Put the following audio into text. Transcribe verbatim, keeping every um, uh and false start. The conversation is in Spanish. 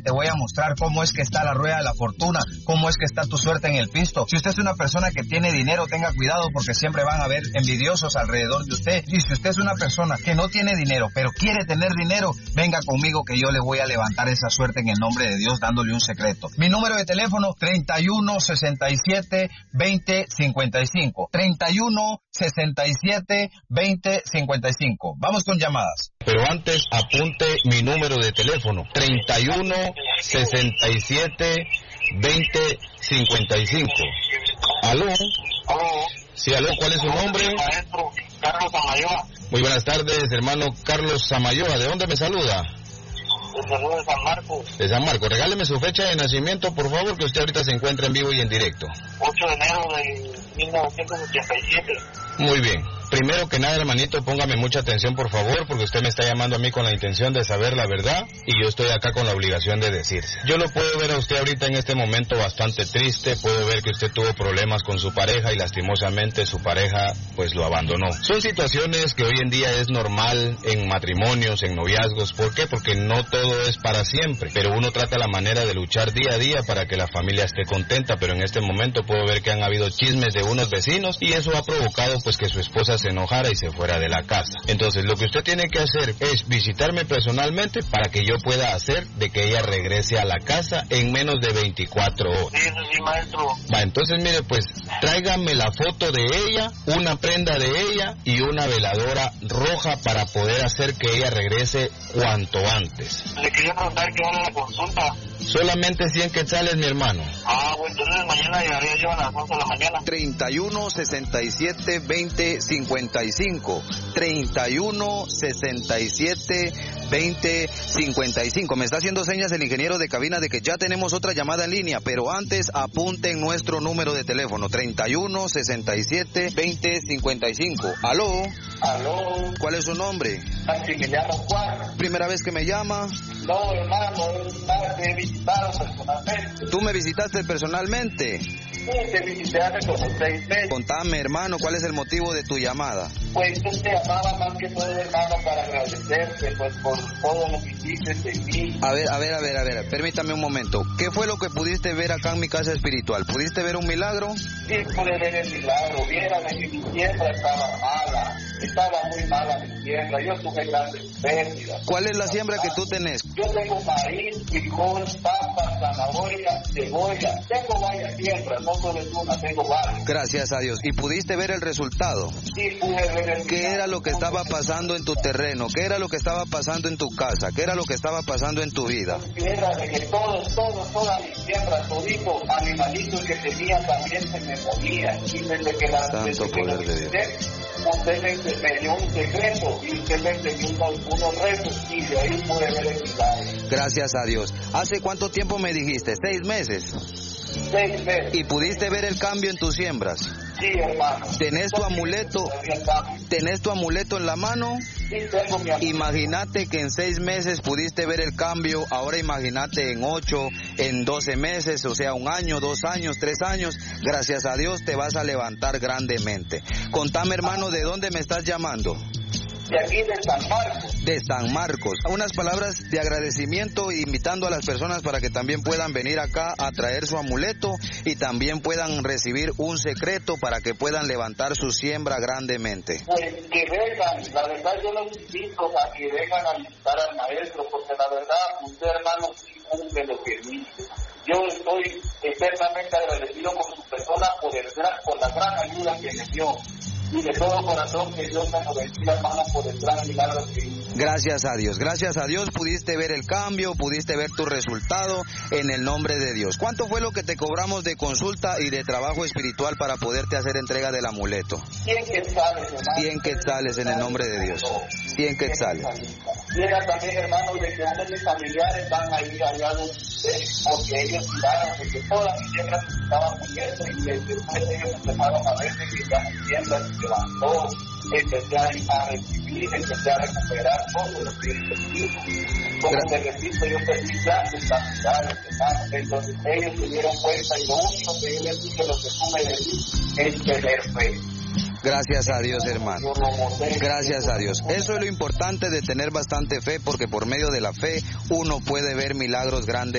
te voy a mostrar cómo es que está la rueda de la fortuna, cómo es que está tu suerte en el pisto. Si usted es una persona que tiene dinero, tenga cuidado porque siempre van a haber envidiosos alrededor de usted. Y si usted es una persona que no tiene dinero, pero quiere tener dinero, venga conmigo que yo le voy a levantar esa suerte en el nombre de Dios dándole un secreto. Mi número de teléfono treinta y uno, sesenta y siete, veinte, cincuenta y cinco. treinta y uno, sesenta y siete, veinte, cincuenta y cinco. Vamos con llamadas. Pero antes apunte mi número de teléfono, treinta y uno, sesenta y siete, veinte, cincuenta y cinco. ¿Aló? Sí, aló, ¿cuál es su nombre? Maestro Carlos Samayoa. Muy buenas tardes, hermano Carlos Samayoa. ¿De dónde me saluda? De San Marcos. De San Marcos. Regáleme su fecha de nacimiento, por favor, que usted ahorita se encuentra en vivo y en directo. ocho de enero de mil novecientos ochenta y siete. Muy bien. Primero que nada, hermanito, póngame mucha atención, por favor, porque usted me está llamando a mí con la intención de saber la verdad y yo estoy acá con la obligación de decirse. Yo lo puedo ver a usted ahorita en este momento bastante triste, puedo ver que usted tuvo problemas con su pareja y lastimosamente su pareja pues lo abandonó. Son situaciones que hoy en día es normal en matrimonios, en noviazgos. ¿Por qué? Porque no todo es para siempre, pero uno trata la manera de luchar día a día para que la familia esté contenta, pero en este momento puedo ver que han habido chismes de unos vecinos y eso ha provocado pues que su esposa se enojara y se fuera de la casa. Entonces lo que usted tiene que hacer es visitarme personalmente para que yo pueda hacer de que ella regrese a la casa en menos de veinticuatro horas. Sí, sí, maestro. Va, entonces mire pues, tráigame la foto de ella, una prenda de ella y una veladora roja para poder hacer que ella regrese cuanto antes. Le quería preguntar qué hora la consulta. Solamente cien quetzales, mi hermano. Ah, bueno, entonces mañana llegaría yo a las once de la mañana. treinta y uno, sesenta y siete, veinte, cincuenta y cinco. treinta y uno, sesenta y siete, veinte, cincuenta y cinco. Me está haciendo señas el ingeniero de cabina de que ya tenemos otra llamada en línea, pero antes apunten nuestro número de teléfono, treinta y uno, sesenta y siete, veinte, cincuenta y cinco. ¿Aló? Aló. ¿Cuál es su nombre? Maximiliano Juan. ¿Primera vez que me llama? No, hermano, te he visitado personalmente. ¿Tú me visitaste personalmente? Sí, te visité hace como seis meses. Contame, hermano, ¿cuál es el motivo de tu llamada? Pues yo te llamaba más que todo, hermano, para agradecerte pues por todo lo que hiciste de mí. A ver, a ver, a ver, a ver, permítame un momento. ¿Qué fue lo que pudiste ver acá en mi casa espiritual? ¿Pudiste ver un milagro? Sí, pude ver el milagro. Viera de que mi siembra estaba mala. Estaba muy mala mi siembra. Yo tuve grandes pérdidas. ¿Cuál es la siembra que tú tenés? Yo tengo maíz, frijol, papa, zanahoria, cebolla. Tengo varias siembras, no solo es una, tengo varias. Gracias a Dios. ¿Y pudiste ver el resultado? Sí, pude ver el ¿Qué era lo que estaba pasando en tu terreno? ¿Qué era lo que estaba pasando en tu casa? ¿Qué era lo que estaba pasando en tu vida? Era de que todos, todos, todas mis siembras, toditos animalitos que tenía también se me morían. Y desde que la Santo poder de Dios. Usted me, me dio un secreto y usted me enseñó unos, unos retos y de ahí pude ver el milagro. Gracias a Dios. ¿Hace cuánto tiempo me dijiste? ¿Seis meses? Seis meses. ¿Y pudiste ver el cambio en tus siembras? Sí, hermano. ¿Tenés tu amuleto? ¿Tenés tu amuleto en la mano? Sí, tengo mi amuleto. Imagínate que en seis meses pudiste ver el cambio, ahora imagínate en ocho, en doce meses, o sea, un año, dos años, tres años, gracias a Dios te vas a levantar grandemente. Contame, hermano, ¿de dónde me estás llamando? De aquí de San Marcos. De San Marcos. Unas palabras de agradecimiento invitando a las personas para que también puedan venir acá a traer su amuleto y también puedan recibir un secreto para que puedan levantar su siembra grandemente. Pues que vengan, la verdad yo los invito a que vengan a visitar al maestro, porque la verdad usted, hermano, sí cumple lo que dice. Yo estoy eternamente agradecido con su persona por, el gran, por la gran ayuda que me dio. Y de todo corazón que Dios me lo bendiga, hermano, por el gran milagro que hizo. Gracias a Dios, gracias a Dios pudiste ver el cambio, pudiste ver tu resultado en el nombre de Dios. ¿Cuánto fue lo que te cobramos de consulta y de trabajo espiritual para poderte hacer entrega del amuleto? Cien quetzales, hermano. Cien quetzales en el nombre de Dios. Cien quetzales. Llega también, hermano, de que uno de mis familiares van a ir allá donde usted, porque ellos miraron de que todas mis siembras estaban muriendo y después ellos empezaron a ver de que ya mi siembra se levantó, empecé a recibir, empecé a recuperar todo lo que recibí. Como te repito, yo perdí grandes cantidades, hermano. Entonces ellos se dieron cuenta y lo único que yo les dije, lo que tú me decís, es tener fe. Gracias a Dios, hermano. Gracias a Dios. Eso es lo importante de tener bastante fe, porque por medio de la fe uno puede ver milagros grandes.